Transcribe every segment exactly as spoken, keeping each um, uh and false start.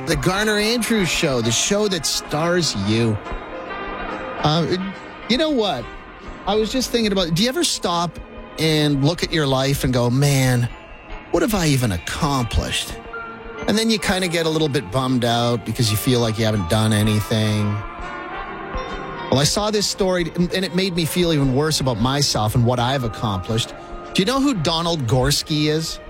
The Garner Andrews Show, the show that stars you. Uh, you know what? I was just thinking about, do you ever stop and look at your life and go, man, what have I even accomplished? And then you kind of get a little bit bummed out because you feel like you haven't done anything. Well, I saw this story, and it made me feel even worse about myself and what I've accomplished. Do you know who Donald Gorski is?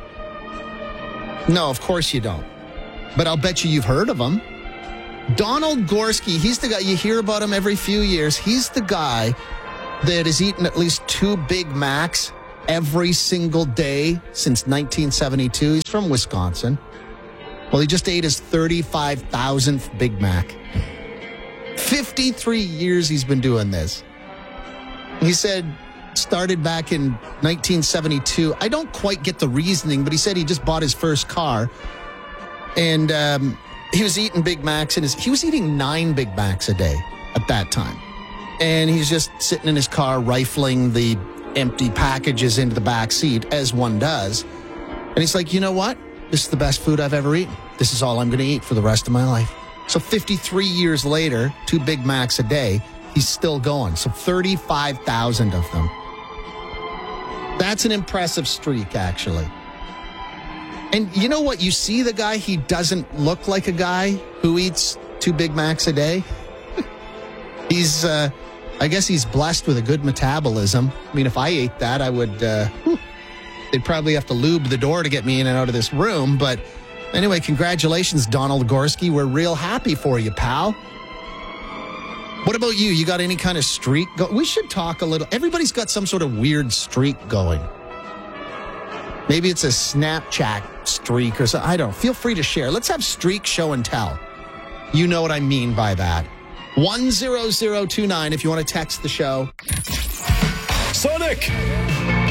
No, of course you don't. But I'll bet you you've heard of him. Donald Gorski, he's the guy, you hear about him every few years. He's the guy that has eaten at least two Big Macs every single day since nineteen seventy-two. He's from Wisconsin. Well, he just ate his thirty-five thousandth Big Mac. fifty-three years he's been doing this. He said, started back in nineteen seventy-two. I don't quite get the reasoning, but he said he just bought his first car. And um, he was eating Big Macs. And his, he was eating nine Big Macs a day at that time. And he's just sitting in his car rifling the empty packages into the back seat, as one does. And he's like, you know what? This is the best food I've ever eaten. This is all I'm going to eat for the rest of my life. So fifty-three years later, two Big Macs a day, he's still going. So thirty-five thousand of them. That's an impressive streak, actually. And you know what? You see the guy, he doesn't look like a guy who eats two Big Macs a day. He's, uh, I guess he's blessed with a good metabolism. I mean, if I ate that, I would, uh, whew, they'd probably have to lube the door to get me in and out of this room. But anyway, congratulations, Donald Gorski. We're real happy for you, pal. What about you? You got any kind of streak? Go- we should talk a little. Everybody's got some sort of weird streak going. Maybe it's a Snapchat streak or something. I don't know. Feel free to share. Let's have streak show and tell. You know what I mean by that. one zero zero two nine if you want to text the show. Sonic!